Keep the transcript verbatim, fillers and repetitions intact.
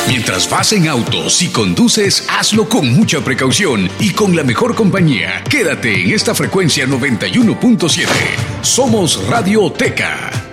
Mientras vas en auto, si conduces, hazlo con mucha precaución y con la mejor compañía. Quédate en esta frecuencia noventa y uno punto siete. Somos Radio Teca.